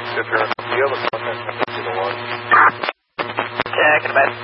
Good, do you have a contact number for the one? Yeah, I can imagine.